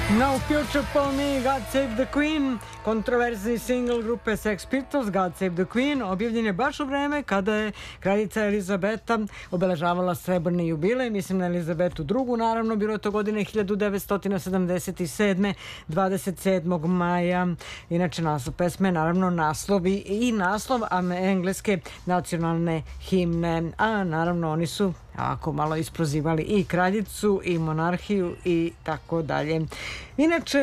No Future for Me, God Save the Queen, kontroverzni single grupe Sex Pistols, God Save the Queen, objavljen je baš u vreme kada je kraljica Elizabeta obeležavala srebrni jubilej, mislim na Elizabetu II, naravno, bilo je to godine 1977. 27. maja. Inače, naslov pesme, naravno, naslovi i naslov engleske nacionalne himne, a naravno oni su ako malo isprozivali i kraljicu i monarhiju i tako dalje. Inače,